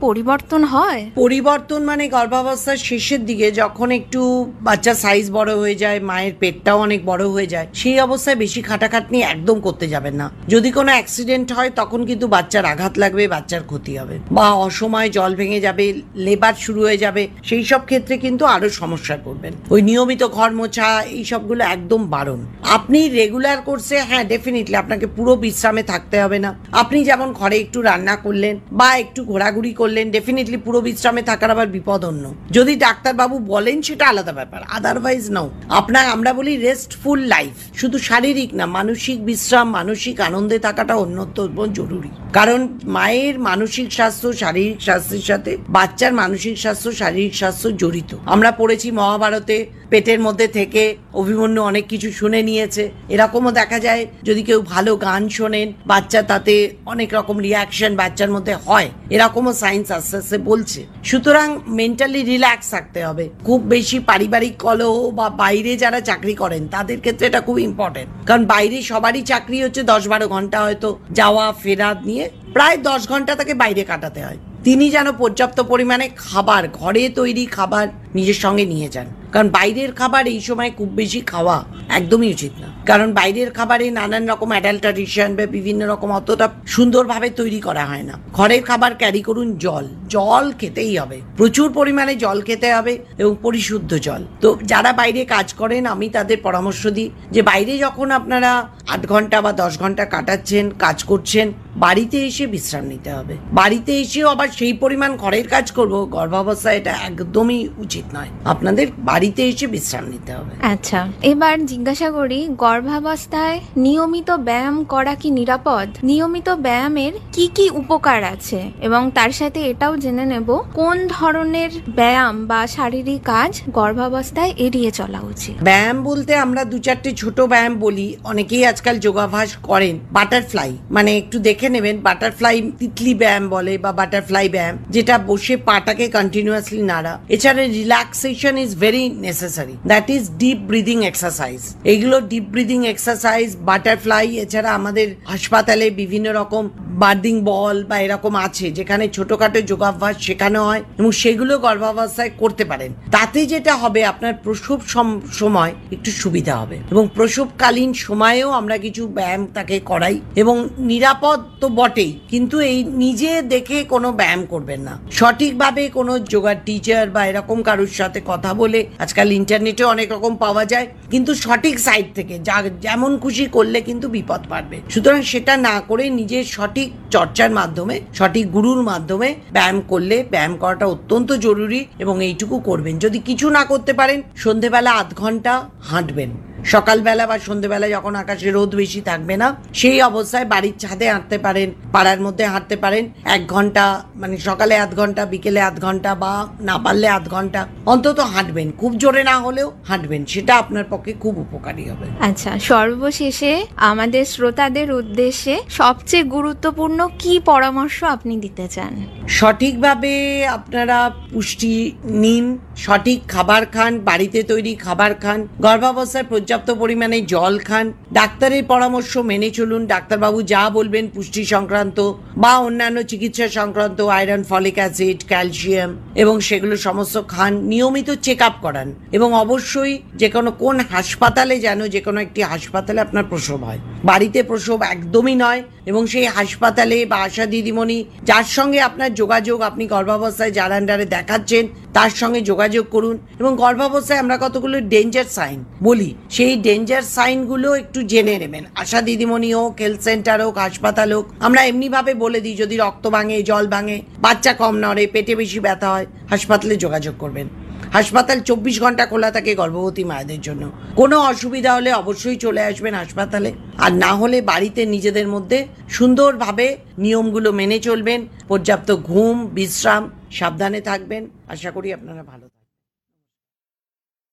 পরিবর্তন হয়? পরিবর্তন মানে গর্ভাবস্থার শেষের দিকে যখন একটু বাচ্চার সাইজ বড় হয়ে যায়, মায়ের পেটটাও অনেক বড় হয়ে যায়, সেই অবস্থায় বেশি খাটাখাটনি একদম করতে যাবেন না। যদি কোনো অ্যাক্সিডেন্ট হয় তখন কিন্তু বাচ্চার আঘাত লাগবে, বাচ্চার ক্ষতি হবে, বা অসময়ে জল ভেঙে যাবে, লেবার শুরু হয়ে যাবে, সেই সব ক্ষেত্রে কিন্তু আরো সমস্যা করবেন। ওই নিয়মিত ঘর মোছা এই সবগুলো একদম বারণ। আপনি রেগুলার কোর্সে, হ্যাঁ ডেফিনেটলি আপনাকে পুরো বিশ্রামে থাকতে হবে না। আপনি যেমন ঘরে একটু রান্না করলেন বা একটু ঘোরাঘুরি করলেন, ডেফিনেটলি পুরো বিশ্রামে থাকার আবার বিপদ অন্য। যদি ডাক্তারবাবু বলেন সেটা আলাদা ব্যাপার, আদারওয়াইজ নাও। আমরা বলি রেস্টফুল লাইফ, শুধু শারীরিক না, মানসিক বিশ্রাম, মানসিক আনন্দে থাকাটা অন্যতম জরুরি। কারণ মায়ের মানসিক স্বাস্থ্য শারীরিক স্বাস্থ্যের সাথে বাচ্চার মানসিক স্বাস্থ্য শারীরিক স্বাস্থ্য জড়িত। আমরা পড়েছি মহাভারতে, পেটের মধ্যে থেকে অভিমন্যু অনেক কিছু শুনে নিয়েছে। এরকমও দেখা যায় যদি কেউ ভালো গান শোনেন, বাচ্চা তাতে অনেক রকম রিয়াকশন বাচ্চার মধ্যে হয়, এরকমও সায়েন্স আস্তে আস্তে বলছে। সুতরাং মেন্টালি রিল্যাক্স থাকতে হবে। খুব বেশি পারিবারিক কলহ বা বাইরে যারা চাকরি করেন তাদের ক্ষেত্রে এটা খুব ইম্পর্টেন্ট, কারণ বাইরে সবারই চাকরি হচ্ছে 10-12 ঘন্টা, হয়তো যাওয়া ফেরা নিয়ে প্রায় 10 ঘন্টা তাকে বাইরে কাটাতে হয়। তিনি যেন পর্যাপ্ত পরিমাণে খাবার, ঘরে তৈরি খাবার নিজের সঙ্গে নিয়ে যান, কারণ বাইরের খাবার এই সময় খুব বেশি খাওয়া একদমই উচিত না। কারণ বাইরের খাবারে নানান রকম অ্যাডাল্টারেশন বা বিভিন্ন রকম অতটা সুন্দরভাবে তৈরি করা হয় না। ঘরের খাবার ক্যারি করুন। জল খেতেই হবে, প্রচুর পরিমাণে জল খেতে হবে এবং পরিশুদ্ধ জল। তো যারা বাইরে কাজ করেন আমি তাদের পরামর্শ দিই যে বাইরে যখন আপনারা 8 ঘন্টা বা 10 ঘন্টা কাটাচ্ছেন, কাজ করছেন, বাড়িতে এসে বিশ্রাম নিতে হবে। বাড়িতে এসেও আবার সেই পরিমাণ ঘরের কাজ করবো গর্ভাবস্থায়, এটা একদমই উচিত নয়। আপনাদের বাড়িতে এসে বিশ্রাম নিতে হবে। আচ্ছা, এবার জিজ্ঞাসা করি, গর্ভাবস্থায় নিয়মিত ব্যায়াম করা কি নিরাপদ? নিয়মিত ব্যায়ামের কি কি উপকার আছে এবং তার সাথে এটাও জেনে নেব কোন ধরনের ব্যায়াম বা শারীরিক কাজ গর্ভাবস্থায় এড়িয়ে চলা উচিত। ব্যায়াম বলতে আমরা 2-4টে ছোট ব্যায়াম বলি। অনেকেই আজকাল যোগাভ্যাস করেন। বাটারফ্লাই, মানে একটু দেখে নেবেন, বাটারফ্লাই তিতলি ব্যায়াম বলে বা বাটারফ্লাই ব্যায়াম, যেটা বসে পাটাকে কন্টিনিউয়াসলি নাড়া। এছাড়া relaxation is very necessary, that is deep breathing exercise. এগুলো ডিপ ব্রিদিং এক্সারসাইজ, বাটারফ্লাই। এছাড়া আমাদের হাসপাতালে বিভিন্ন রকম বার্দিং বল বা এরকম আছে যেখানে ছোটখাটো যোগাভ্যাস শেখানো হয় এবং সেগুলো গর্ভাবস্থায় করতে পারেন। তাতে যেটা হবে, আপনার প্রসব সময় একটু সুবিধা হবে এবং প্রসবকালীন সময়েও আমরা কিছু ব্যায়াম তাকে করাই এবং নিরাপদ তো বটেই, কিন্তু এই নিজে দেখে কোনো ব্যায়াম করবেন না। সঠিকভাবে কোনো যোগার টিচার বা এরকম কারোর সাথে কথা বলে, আজকাল ইন্টারনেটে অনেক রকম পাওয়া যায়, কিন্তু সঠিক সাইট থেকে যেমন খুশি করলে কিন্তু বিপদ পারবে। সুতরাং সেটা না করে নিজের সঠিক চর্চার মাধ্যমে, সঠিক গুরুর মাধ্যমে ব্যায়াম করলে, ব্যায়াম করাটা অত্যন্ত জরুরি এবং এইটুকু করবেন। যদি কিছু না করতে পারেন, সন্ধেবেলা 8 ঘন্টা হাঁটবেন। সকালবেলা বা সন্ধ্যেবেলা যখন আকাশে রোদ বেশি থাকবে না, সেই অবস্থায় বাড়ির ছাদে হাঁটতে পারেন, পাড়ার মধ্যে হাঁটতে পারেন। 1 ঘন্টা, মানে সকালে 1 ঘন্টা, বিকেলে 1 ঘন্টা, বা না পারলে 1 ঘন্টা অন্তত হাঁটবেন। খুব জোরে না হলেও হাঁটবেন, সেটা আপনার পক্ষে খুব উপকারী হবে। আচ্ছা, সর্বশেষে আমাদের শ্রোতাদের উদ্দেশ্যে সবচেয়ে গুরুত্বপূর্ণ কি পরামর্শ আপনি দিতে চান? সঠিকভাবে আপনারা পুষ্টি নিন, সঠিক খাবার খান, বাড়িতে তৈরি খাবার খান, গর্ভাবস্থায় পর্যাপ্ত পরিমাণে জল খান, ডাক্তারের পরামর্শ মেনে চলুন। ডাক্তারবাবু যা বলবেন পুষ্টি সংক্রান্ত বা অন্যান্য চিকিৎসা সংক্রান্ত, আয়রন, ফলিক অ্যাসিড, ক্যালসিয়াম, এবং সেগুলো সমস্ত খান। নিয়মিত চেক আপ করান এবং অবশ্যই যে কোন হাসপাতালে, যেন যে কোনো একটি হাসপাতালে আপনার প্রসব হয়। বাড়িতে প্রসব একদমই নয়। এবং সেই হাসপাতালে বা আশা দিদিমণি যার সঙ্গে আপনার যোগাযোগ, আপনি গর্ভাবস্থায় যার আন্ডারে দেখাচ্ছেন তার সঙ্গে যোগাযোগ করুন। এবং গর্ভাবস্থায় আমরা কতগুলো ডেঞ্জার সাইন বলি, সেই ডেঞ্জার সাইনগুলো একটু জেনে নেবেন। আশা দিদিমণি হোক, হেলথ সেন্টার হোক, হাসপাতাল হোক, আমরা এমনিভাবে বলে দিই যদি রক্ত ভাঙে, জল ভাঙে, বাচ্চা কম নড়ে, পেটে বেশি ব্যথা হয়, হাসপাতালে যোগাযোগ করবেন। হাসপাতাল 24 ঘন্টা খোলা থাকে গর্ভবতী মায়েদের জন্য। কোনো অসুবিধা হলে অবশ্যই চলে আসবেন হাসপাতালে, আর না হলে বাড়িতে নিজেদের মধ্যে সুন্দরভাবে নিয়মগুলো মেনে চলবেন। পর্যাপ্ত ঘুম, বিশ্রাম, সাবধানে থাকবেন। আশা করি আপনারা ভালো থাকবেন।